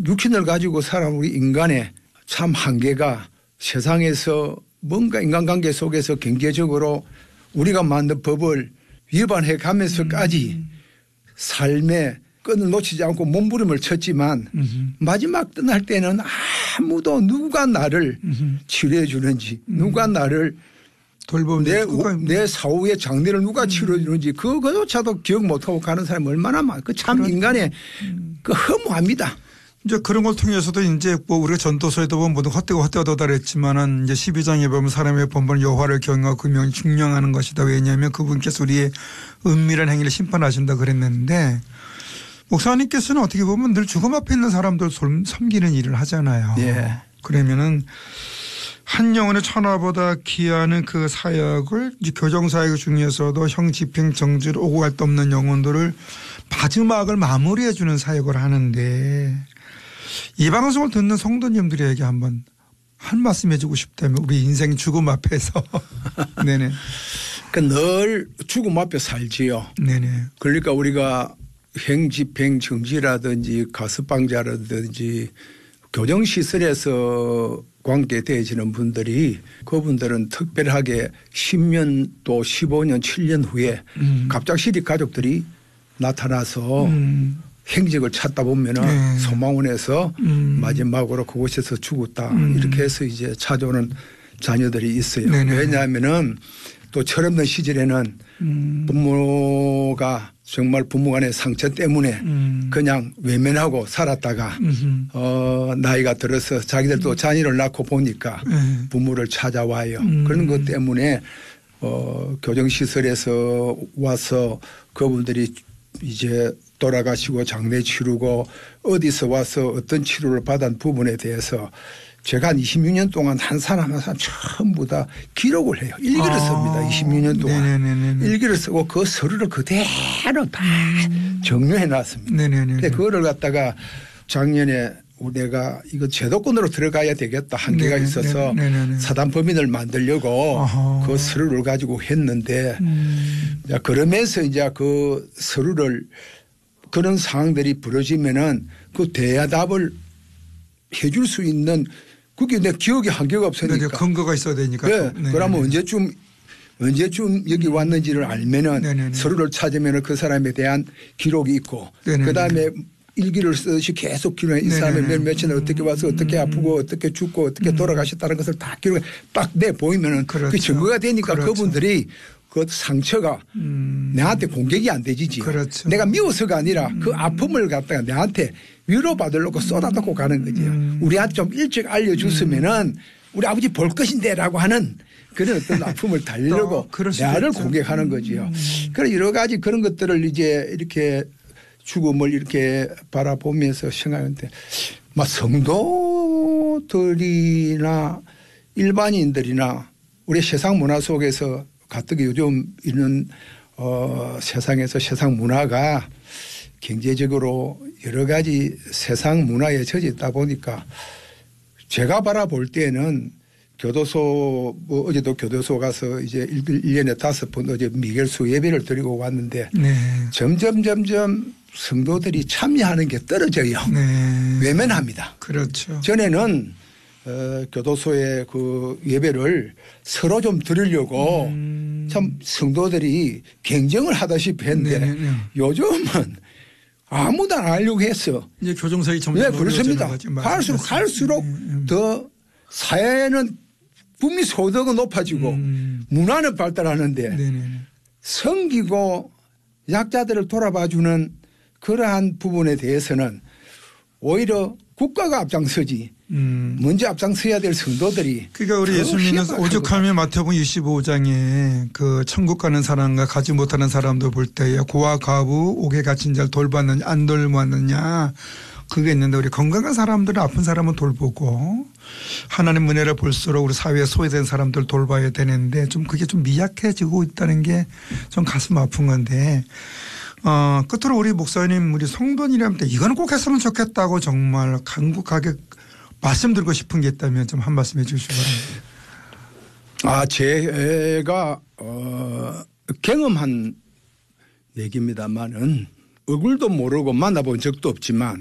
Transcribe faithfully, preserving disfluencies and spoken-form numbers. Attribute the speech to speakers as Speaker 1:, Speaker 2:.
Speaker 1: 육신을 가지고 살아온 우리 인간의 참 한계가 세상에서 뭔가 인간관계 속에서 경제적으로 우리가 만든 법을 위반해 가면서까지 음. 삶의 끈을 놓치지 않고 몸부림을 쳤지만 음. 마지막 떠날 때는 아무도 누가 나를 음. 치료해 주는지 음. 누가 나를 돌보는 내, 내 사후의 장례를 누가 음. 치료해 주는지 그거조차도 기억 못하고 가는 사람이 얼마나 많아. 그 참 인간의 음. 그 허무합니다.
Speaker 2: 이제 그런 걸 통해서도 이제 뭐 우리가 전도서에도 보면 모두 헛되고 헛되고 도달했지만은 이제 십이 장에 보면 사람의 본분 여호와를 경외하고 그 명이 중령하는 것이다. 왜냐하면 그분께서 우리의 은밀한 행위를 심판하신다 그랬는데 목사님께서는 어떻게 보면 늘 죽음 앞에 있는 사람들 섬기는 일을 하잖아요.
Speaker 1: 예.
Speaker 2: 그러면은 한 영혼의 천하보다 귀하는 그 사역을 이제 교정사역 중에서도 형 집행 정지를 오고 갈 데 없는 영혼들을 마지막을 마무리해 주는 사역을 하는데 이 방송을 듣는 성도님들에게 한번 한 말씀 해주고 싶다면 우리 인생 죽음 앞에서. 네네.
Speaker 1: 그러니까 늘 죽음 앞에 살지요.
Speaker 2: 네네.
Speaker 1: 그러니까 우리가 행집행 정지라든지 가스방자라든지 교정시설에서 관계되어지는 분들이 그분들은 특별하게 십 년 또 십오 년 칠 년 후에 음. 갑작스레 가족들이 나타나서 음. 행적을 찾다 보면은 네. 소망원에서 음. 마지막으로 그곳에서 죽었다 음. 이렇게 해서 이제 찾아오는 자녀들이 있어요. 네네. 왜냐하면은 또 철없는 시절에는 음. 부모가 정말 부모간의 상처 때문에 음. 그냥 외면하고 살았다가 음흠. 어 나이가 들어서 자기들도 음. 자녀를 낳고 보니까 음. 부모를 찾아와요. 음. 그런 것 때문에 어 교정시설에서 와서 그분들이 이제 돌아가시고 장례 치르고 어디서 와서 어떤 치료를 받은 부분에 대해서 제가 한 이십육 년 동안 한 사람 한 사람 전부 다 기록을 해요. 일기를 아. 씁니다. 이십육 년 동안. 네네네네. 일기를 쓰고 그 서류를 그대로 다 음. 정리해 놨습니다. 그런데 그거를 갖다가 작년에 내가 이거 제도권으로 들어가야 되겠다 한계가 네네. 있어서 네네네. 사단법인을 만들려고 아하. 그 서류를 가지고 했는데 음. 그러면서 이제 그 서류를 그런 상황들이 벌어지면은 그 대답을 해줄 수 있는 그게 내 기억에 한계가 없으니까.
Speaker 2: 근거가 있어야 되니까.
Speaker 1: 네. 네네네. 그러면 언제쯤 언제쯤 여기 왔는지를 알면은 네네네. 서류를 찾으면은 그 사람에 대한 기록이 있고 그 다음에 일기를 쓰듯이 계속 기록해 이 사람이 몇 며칠 어떻게 와서 어떻게 아프고 어떻게 죽고 어떻게 음. 돌아가셨다는 것을 다 기록해 딱 내 보이면은 그렇죠. 그 증거가 되니까 그렇죠. 그분들이 그 상처가 음. 내한테 공격이 안 되지지요. 그렇죠. 내가 미워서가 아니라 음. 그 아픔을 갖다가 내한테 위로받으려고 쏟아놓고 가는 거지요. 음. 우리한테 좀 일찍 알려줬으면은 우리 아버지 볼 것인데라고 하는 그런 어떤 아픔을 달려고 나를 공격하는 거지요. 음. 그런 여러 가지 그런 것들을 이제 이렇게 죽음을 이렇게 바라보면서 생각하는데 막 성도들이나 일반인들이나 우리 세상 문화 속에서 가뜩이 요즘 있는 어 세상에서 세상 문화가 경제적으로 여러 가지 세상 문화에 젖어 있다 보니까 제가 바라볼 때는 교도소 뭐 어제도 교도소 가서 이제 일 년에 다섯 번 어제 미결수 예배를 드리고 왔는데 네. 점점 점점 성도들이 참여하는 게 떨어져요. 네. 외면합니다.
Speaker 2: 그렇죠.
Speaker 1: 전에는 어, 교도소의 그 예배를 서로 좀 들으려고 음. 참 성도들이 경쟁을 하다시피 했는데 네, 네. 요즘은 아무도 안 하려고 했어.
Speaker 2: 이제 교정사역이 점점
Speaker 1: 네, 그렇습니다. 갈수록 갈수록 네, 네. 더 사회는 국민 소득은 높아지고 음. 문화는 발달하는데 네, 네. 섬기고 약자들을 돌아봐주는 그러한 부분에 대해서는 오히려 국가가 앞장서지 음. 먼저 앞장서야 될 성도들이.
Speaker 2: 그러니까 우리 예수님은 오죽하면 마태복음 이십오 장에 그 천국 가는 사람과 가지 못하는 사람들 볼 때에 고아 과부 옥에 갇힌 자를 돌봤느냐 안 돌봤느냐 그게 있는데 우리 건강한 사람들은 아픈 사람은 돌보고 하나님 은혜를 볼수록 우리 사회에 소외된 사람들 돌봐야 되는데 좀 그게 좀 미약해지고 있다는 게 좀 가슴 아픈 건데 어, 끝으로 우리 목사님 우리 성도님한테 이거는 꼭 했으면 좋겠다고 정말 간곡하게 말씀드리고 싶은 게 있다면 좀 한 말씀 해 주시기 바랍니다.
Speaker 1: 아, 제가 어, 경험한 얘기입니다만은 얼굴도 모르고 만나본 적도 없지만